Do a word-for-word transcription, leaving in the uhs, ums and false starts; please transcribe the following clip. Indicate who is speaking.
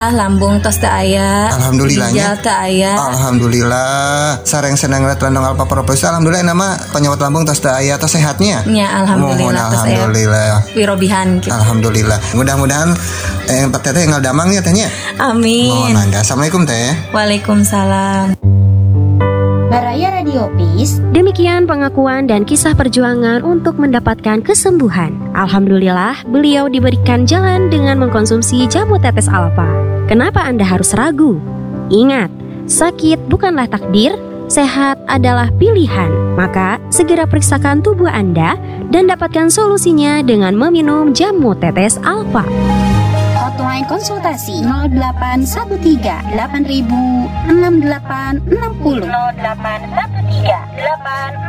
Speaker 1: Lambung tos teu aya.
Speaker 2: Alhamdulillahnya.
Speaker 1: Ginjal teu aya.
Speaker 2: Alhamdulillah. Sareng senang lihat landong alpa propolis. Alhamdulillah nama penyawat lambung tos teu aya tos sehatnya.
Speaker 1: Ya alhamdulillah.
Speaker 2: Mohon alhamdulillah.
Speaker 1: Wirobihan gitu.
Speaker 2: Alhamdulillah. Mudah-mudahan eh teteh tinggal damang ya tehnya.
Speaker 1: Amin.
Speaker 2: Mohon angga. Assalamualaikum teh.
Speaker 1: Waalaikumsalam.
Speaker 3: Baraya Radio Peace.
Speaker 4: Demikian pengakuan dan kisah perjuangan untuk mendapatkan kesembuhan. Alhamdulillah, beliau diberikan jalan dengan mengkonsumsi jamu tetes alfa. Kenapa Anda harus ragu? Ingat, sakit bukanlah takdir, sehat adalah pilihan. Maka, segera periksakan tubuh Anda dan dapatkan solusinya dengan meminum jamu tetes alfa.
Speaker 3: Hotline konsultasi nol delapan satu tiga delapan ribu enam delapan enam nol. nol delapan satu tiga delapan